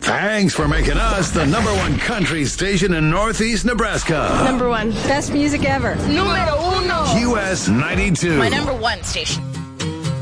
Thanks for making us the #1 country station in Northeast Nebraska. #1. Best music ever. Número uno. US 92. My #1 station.